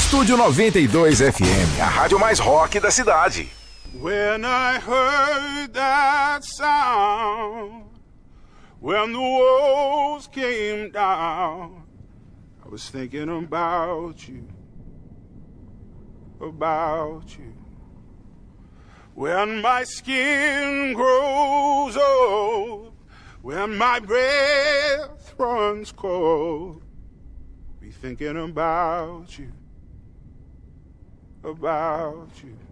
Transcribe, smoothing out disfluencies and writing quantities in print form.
Estúdio 92 FM, a rádio mais rock da cidade. When I heard that sound, when the walls came down, I was thinking about you. When my skin grows old, when my breath runs cold, be thinking about you.